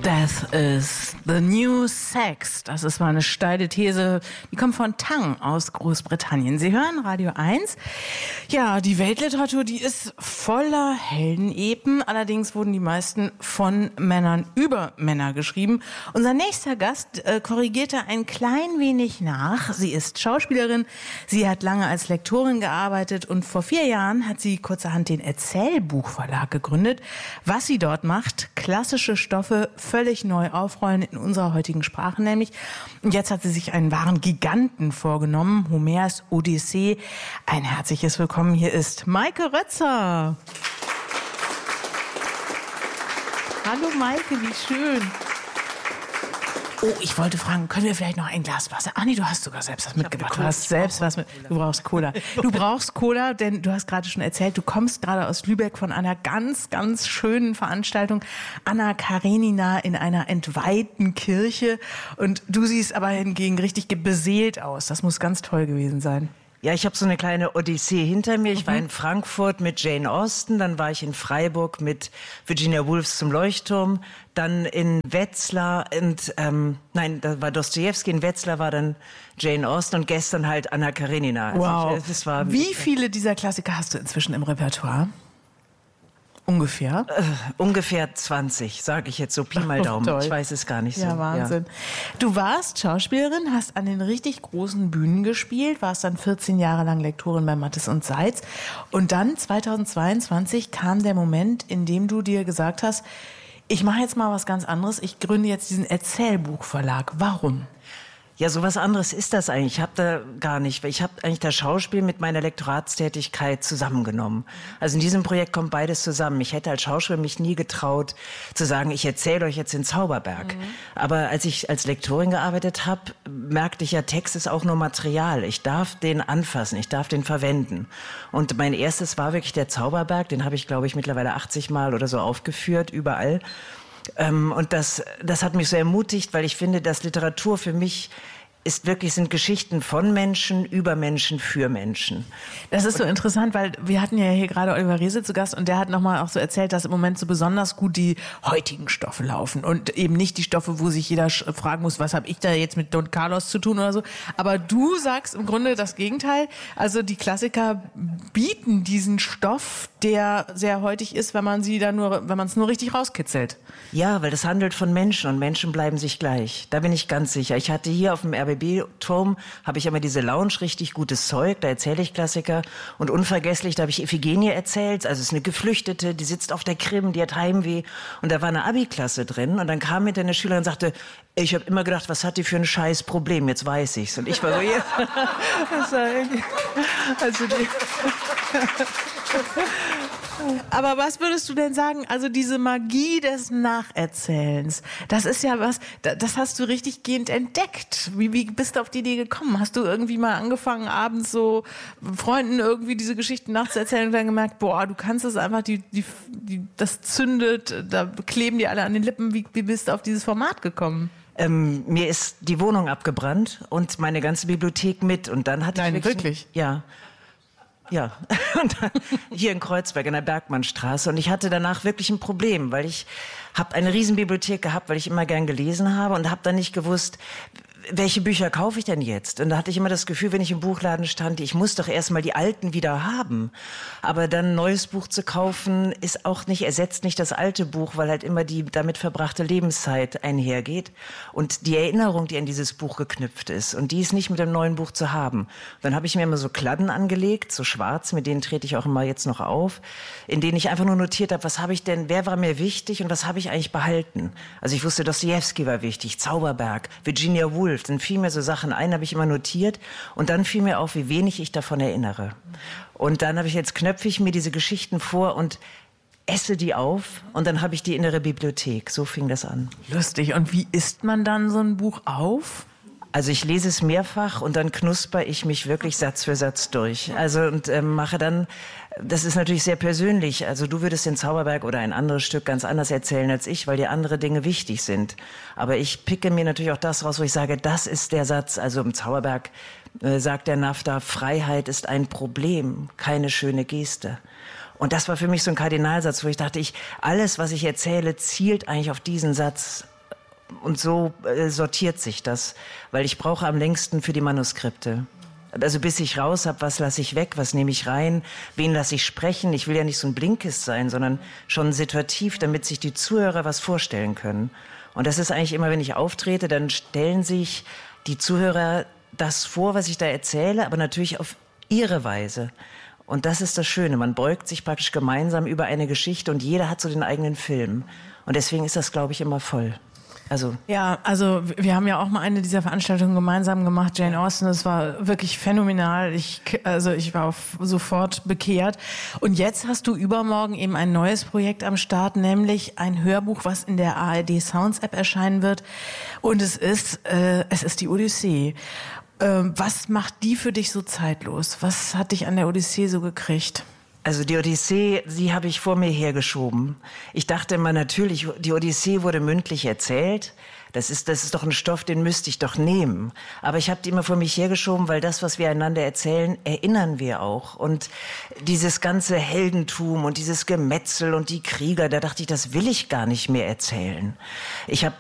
Death is the new sex. Das ist mal eine steile These. Die kommt von Tang aus Großbritannien. Sie hören Radio 1. Ja, die Weltliteratur, die ist voller Heldenepen. Allerdings wurden die meisten von Männern über Männer geschrieben. Unser nächster Gast korrigierte ein klein wenig nach. Sie ist Schauspielerin. Sie hat lange als Lektorin gearbeitet und vor 4 Jahren hat sie kurzerhand den Erzählbuchverlag gegründet. Was sie dort macht, klassische Stoffe völlig neu aufrollen in unserer heutigen Sprache nämlich. Und jetzt hat sie sich einen wahren Giganten vorgenommen, Homers Odyssee. Ein herzliches Willkommen, hier ist Maike Rötzer. Hallo Maike, wie schön. Oh, ich wollte fragen, können wir vielleicht noch ein Glas Wasser? Ach nee, du hast sogar selbst was mitgebracht. Du hast selbst was mit. Du brauchst Cola. Du brauchst Cola, denn du hast gerade schon erzählt, du kommst gerade aus Lübeck von einer ganz, ganz schönen Veranstaltung. Anna Karenina in einer entweihten Kirche. Und du siehst aber hingegen richtig beseelt aus. Das muss ganz toll gewesen sein. Ja, ich habe so eine kleine Odyssee hinter mir. Ich war in Frankfurt mit Jane Austen, dann war ich in Freiburg mit Virginia Woolfs Zum Leuchtturm, dann in Wetzlar und da war Dostojewski, in Wetzlar war dann Jane Austen und gestern halt Anna Karenina. Wow. Wie viele dieser Klassiker hast du inzwischen im Repertoire? Ungefähr? Ungefähr 20, sage ich jetzt so, Pi mal Daumen. Toll. Ich weiß es gar nicht so. Ja, Wahnsinn. Ja. Du warst Schauspielerin, hast an den richtig großen Bühnen gespielt, warst dann 14 Jahre lang Lektorin bei Mattes und Seitz. Und dann 2022 kam der Moment, in dem du dir gesagt hast, ich mache jetzt mal was ganz anderes, ich gründe jetzt diesen Erzählbuchverlag. Warum? Ja, so was anderes ist das eigentlich. Ich habe da gar nicht. Ich habe eigentlich das Schauspiel mit meiner Lektoratstätigkeit zusammengenommen. Also in diesem Projekt kommt beides zusammen. Ich hätte als Schauspieler mich nie getraut zu sagen, ich erzähle euch jetzt den Zauberberg. Aber als ich als Lektorin gearbeitet habe, merkte ich ja, Text ist auch nur Material. Ich darf den anfassen, ich darf den verwenden. Und mein erstes war wirklich der Zauberberg. Den habe ich, glaube ich, mittlerweile 80 Mal oder so aufgeführt, überall. Und das hat mich so ermutigt, weil ich finde, dass Literatur für mich sind Geschichten von Menschen, über Menschen, für Menschen. Das ist so interessant, weil wir hatten ja hier gerade Oliver Reese zu Gast und der hat nochmal auch so erzählt, dass im Moment so besonders gut die heutigen Stoffe laufen und eben nicht die Stoffe, wo sich jeder fragen muss, was habe ich da jetzt mit Don Carlos zu tun oder so. Aber du sagst im Grunde das Gegenteil. Also die Klassiker bieten diesen Stoff, der sehr heutig ist, wenn man es nur richtig rauskitzelt. Ja, weil das handelt von Menschen und Menschen bleiben sich gleich. Da bin ich ganz sicher. Ich hatte hier auf dem RBB-Turm, habe ich immer diese Lounge, richtig gutes Zeug, da erzähle ich Klassiker. Und unvergesslich, da habe ich Iphigenie erzählt, also es ist eine Geflüchtete, die sitzt auf der Krim, die hat Heimweh. Und da war eine Abi-Klasse drin und dann kam hinter eine Schülerin und sagte, ich habe immer gedacht, was hat die für ein scheiß Problem, jetzt weiß ich's. Und ich war so, ja. Das war irgendwie, also die... Aber was würdest du denn sagen, also diese Magie des Nacherzählens, das ist ja was, das hast du richtig gehend entdeckt. Wie bist du auf die Idee gekommen? Hast du irgendwie mal angefangen, abends so Freunden irgendwie diese Geschichten nachzuerzählen und dann gemerkt, boah, du kannst es einfach, das zündet, da kleben die alle an den Lippen. Wie bist du auf dieses Format gekommen? Mir ist die Wohnung abgebrannt und meine ganze Bibliothek mit. Und dann hatte ich wirklich? Ja. Ja, hier in Kreuzberg, in der Bergmannstraße. Und ich hatte danach wirklich ein Problem, weil ich habe eine Riesenbibliothek gehabt, weil ich immer gern gelesen habe und habe dann nicht gewusst, welche Bücher kaufe ich denn jetzt? Und da hatte ich immer das Gefühl, wenn ich im Buchladen stand, ich muss doch erstmal die alten wieder haben. Aber dann ein neues Buch zu kaufen, ersetzt nicht das alte Buch, weil halt immer die damit verbrachte Lebenszeit einhergeht. Und die Erinnerung, die an dieses Buch geknüpft ist. Und die ist nicht mit dem neuen Buch zu haben. Dann habe ich mir immer so Kladden angelegt, so schwarz, mit denen trete ich auch immer jetzt noch auf, in denen ich einfach nur notiert habe, was habe ich denn, wer war mir wichtig und was habe ich eigentlich behalten? Also ich wusste, Dostojewski war wichtig, Zauberberg, Virginia Woolf. Dann fiel mir so Sachen ein, habe ich immer notiert und dann fiel mir auf, wie wenig ich davon erinnere. Und dann knöpfe ich mir diese Geschichten vor und esse die auf und dann habe ich die innere Bibliothek. So fing das an. Lustig. Und wie isst man dann so ein Buch auf? Also ich lese es mehrfach und dann knusper ich mich wirklich Satz für Satz durch. Also und mache dann, das ist natürlich sehr persönlich. Also du würdest den Zauberberg oder ein anderes Stück ganz anders erzählen als ich, weil dir andere Dinge wichtig sind. Aber ich picke mir natürlich auch das raus, wo ich sage, das ist der Satz. Also im Zauberberg sagt der Nafta, Freiheit ist ein Problem, keine schöne Geste. Und das war für mich so ein Kardinalsatz, wo ich dachte, alles, was ich erzähle, zielt eigentlich auf diesen Satz Und so sortiert sich das, weil ich brauche am längsten für die Manuskripte. Also bis ich raus habe, was lasse ich weg, was nehme ich rein, wen lasse ich sprechen. Ich will ja nicht so ein Blinkist sein, sondern schon situativ, damit sich die Zuhörer was vorstellen können. Und das ist eigentlich immer, wenn ich auftrete, dann stellen sich die Zuhörer das vor, was ich da erzähle, aber natürlich auf ihre Weise. Und das ist das Schöne, man beugt sich praktisch gemeinsam über eine Geschichte und jeder hat so den eigenen Film. Und deswegen ist das, glaube ich, immer voll. Also wir haben ja auch mal eine dieser Veranstaltungen gemeinsam gemacht, Jane Austen. Das war wirklich phänomenal. Ich war sofort bekehrt. Und jetzt hast du übermorgen eben ein neues Projekt am Start, nämlich ein Hörbuch, was in der ARD Sounds App erscheinen wird. Und es ist die Odyssee. Was macht die für dich so zeitlos? Was hat dich an der Odyssee so gekriegt? Also die Odyssee, die habe ich vor mir hergeschoben. Ich dachte immer natürlich, die Odyssee wurde mündlich erzählt. Das ist doch ein Stoff, den müsste ich doch nehmen. Aber ich habe die immer vor mich hergeschoben, weil das, was wir einander erzählen, erinnern wir auch. Und dieses ganze Heldentum und dieses Gemetzel und die Krieger, da dachte ich, das will ich gar nicht mehr erzählen. Ich habe